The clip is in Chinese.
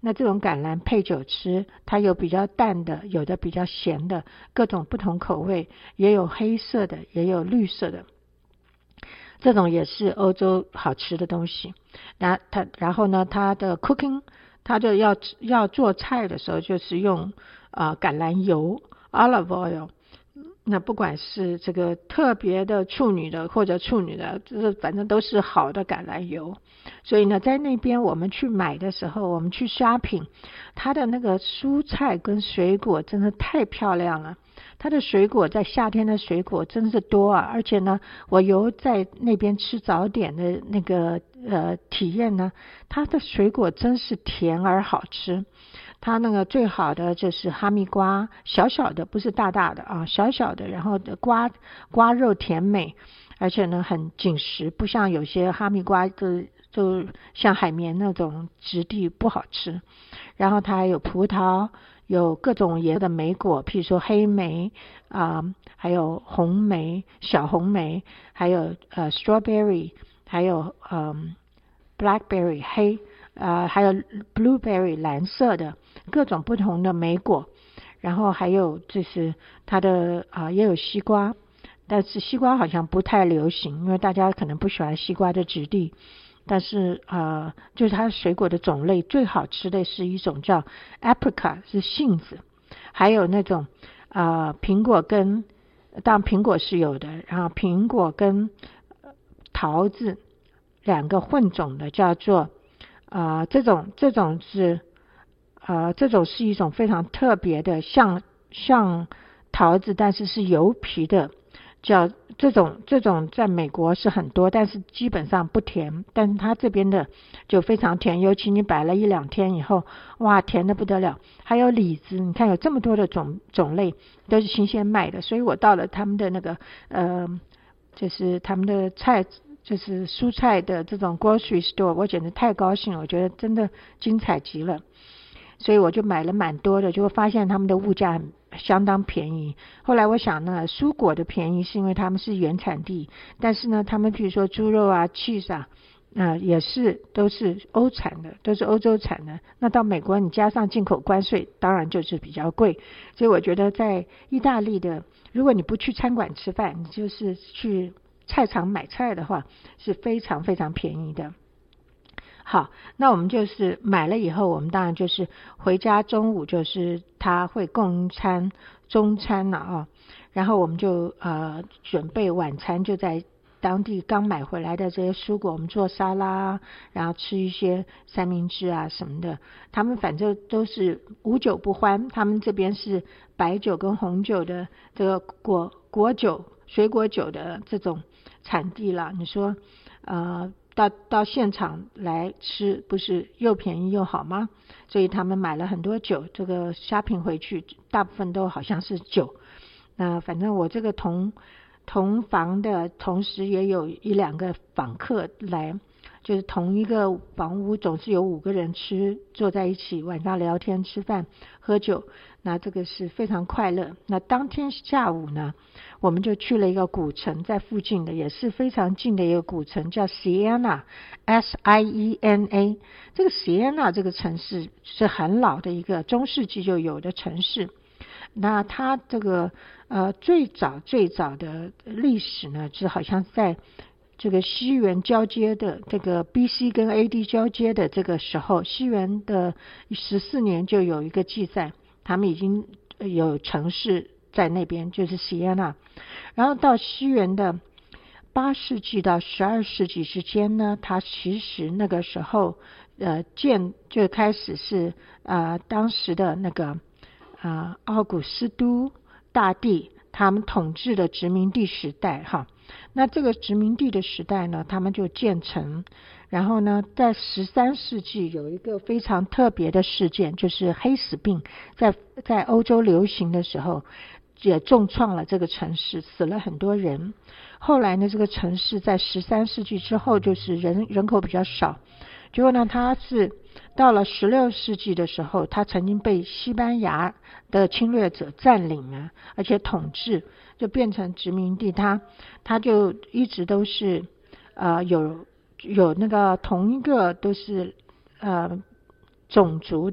那这种橄榄配酒吃，它有比较淡的，有的比较咸的，各种不同口味，也有黑色的，也有绿色的。这种也是欧洲好吃的东西。然后呢，它的 cooking， 它就要做菜的时候就是用橄榄油 olive oil。那不管是这个特别的处女的或者处女的，这反正都是好的橄榄油。所以呢，在那边我们去买的时候，我们去 shopping， 它的那个蔬菜跟水果真的太漂亮了。它的水果在夏天的水果真是多啊，而且呢，我有在那边吃早点的那个体验呢，它的水果真是甜而好吃。它那个最好的就是哈密瓜，小小的，不是大大的啊，小小的，然后瓜肉甜美，而且呢很紧实，不像有些哈密瓜就像海绵那种质地不好吃。然后它还有葡萄，有各种颜色的莓果，譬如说黑莓还有红莓、小红莓，还有strawberry， 还有blackberry 黑还有 blueberry 蓝色的，各种不同的莓果。然后还有就是它的也有西瓜，但是西瓜好像不太流行，因为大家可能不喜欢西瓜的质地。但是就是它水果的种类最好吃的是一种叫 apricot， 是杏子，还有那种苹果跟，当然苹果是有的，然后苹果跟桃子两个混种的，叫做这种是一种非常特别的，像桃子，但是是油皮的，叫这种在美国是很多，但是基本上不甜，但是它这边的就非常甜，尤其你摆了一两天以后，哇，甜的不得了。还有李子，你看有这么多的种类都是新鲜卖的，所以我到了他们的那个就是他们的菜，就是蔬菜的这种 grocery store， 我简直太高兴了，我觉得真的精彩极了。所以我就买了蛮多的，就会发现他们的物价相当便宜。后来我想呢，蔬果的便宜是因为他们是原产地，但是呢，他们比如说猪肉啊、cheese 也是都是欧产的，都是欧洲产的。那到美国你加上进口关税，当然就是比较贵。所以我觉得在意大利的，如果你不去餐馆吃饭，你就是去菜场买菜的话，是非常非常便宜的。好，那我们就是买了以后，我们当然就是回家中午就是他会供餐中餐了然后我们就准备晚餐，就在当地刚买回来的这些蔬果，我们做沙拉，然后吃一些三明治啊什么的。他们反正都是无酒不欢，他们这边是白酒跟红酒的这个果酒、水果酒的这种产地了。你说到现场来吃，不是又便宜又好吗？所以他们买了很多酒，这个 shopping 回去大部分都好像是酒。那反正我这个同房的同时也有一两个访客来，就是同一个房屋总是有5个人坐在一起，晚上聊天吃饭喝酒，那这个是非常快乐。那当天下午呢，我们就去了一个古城，在附近的也是非常近的一个古城，叫 Siena， S-I-E-N-A。 这个 Siena 这个城市是很老的一个中世纪就有的城市。那它这个最早的历史呢，是好像在这个西元交接的这个 BC 跟 AD 交接的这个时候，西元的14年就有一个记载，他们已经有城市在那边，就是 Siena。 然后到西元的8世纪到12世纪之间呢，它其实那个时候就开始是当时的那个奥古斯都大帝他们统治的殖民地时代那这个殖民地的时代呢，他们就建成。然后呢，在13世纪有一个非常特别的事件，就是黑死病在欧洲流行的时候，也重创了这个城市，死了很多人。后来呢，这个城市在13世纪之后就是人口比较少，结果呢，它是到了16世纪的时候，它曾经被西班牙的侵略者占领了，而且统治，就变成殖民地。它就一直都是有那个同一个都是种族